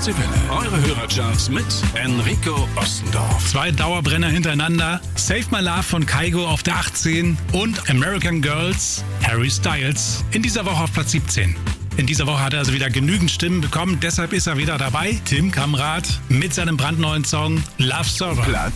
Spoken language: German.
Deutsche Welle. Eure Hörercharts mit Enrico Ostendorf. 2 Dauerbrenner hintereinander. Save My Love von Kygo auf der 18 und American Girls, Harry Styles, in dieser Woche auf Platz 17. In dieser Woche hat er also wieder genügend Stimmen bekommen, deshalb ist er wieder dabei. Tim Kamrat mit seinem brandneuen Song Love Server. Platz